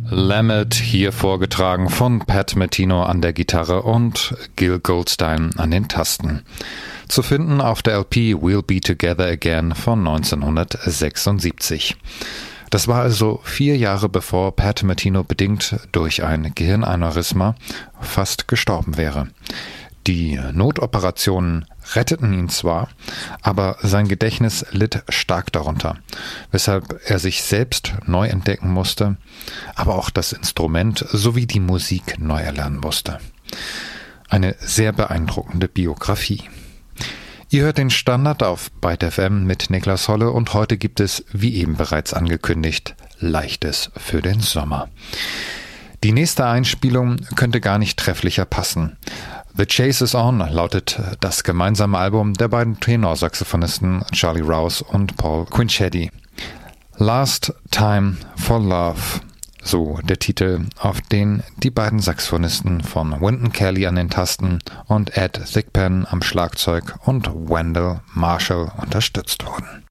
Lamet, hier vorgetragen von Pat Metino an der Gitarre und Gil Goldstein an den Tasten. Zu finden auf der LP We'll Be Together Again von 1976. Das war also 4 Jahre bevor Pat Metino bedingt durch ein Gehirnaneurysma fast gestorben wäre. Die Notoperationen retteten ihn zwar, aber sein Gedächtnis litt stark darunter, weshalb er sich selbst neu entdecken musste, aber auch das Instrument sowie die Musik neu erlernen musste. Eine sehr beeindruckende Biografie. Ihr hört den Standard auf Byte FM mit Niklas Holle und heute gibt es, wie eben bereits angekündigt, Leichtes für den Sommer. Die nächste Einspielung könnte gar nicht trefflicher passen. The Chase is On lautet das gemeinsame Album der beiden Tenorsaxophonisten Charlie Rouse und Paul Quinchetti. Last Time for Love, so der Titel, auf den die beiden Saxophonisten von Wynton Kelly an den Tasten und Ed Thigpen am Schlagzeug und Wendell Marshall unterstützt wurden.